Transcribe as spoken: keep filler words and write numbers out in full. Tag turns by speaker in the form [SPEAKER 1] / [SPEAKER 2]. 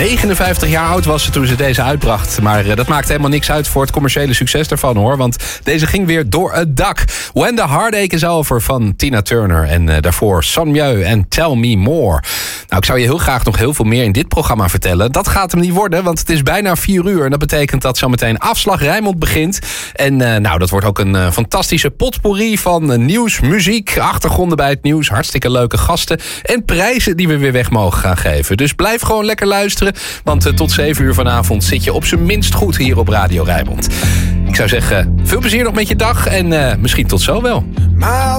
[SPEAKER 1] negenenvijftig jaar oud was ze toen ze deze uitbracht. Maar uh, dat maakt helemaal niks uit voor het commerciële succes daarvan, hoor. Want deze ging weer door het dak. When the Heartache is Over van Tina Turner. En uh, daarvoor Son Mieu en Tell Me More. Nou, ik zou je heel graag nog heel veel meer in dit programma vertellen. Dat gaat hem niet worden, want het is bijna vier uur. En dat betekent dat zometeen Afslag Rijnmond begint. En uh, nou, dat wordt ook een uh, fantastische potpourri van uh, nieuws, muziek, achtergronden bij het nieuws. Hartstikke leuke gasten en prijzen die we weer weg mogen gaan geven. Dus blijf gewoon lekker luisteren, want uh, tot zeven uur vanavond zit je op zijn minst goed hier op Radio Rijnmond. Ik zou zeggen, veel plezier nog met je dag en uh, misschien tot zo wel.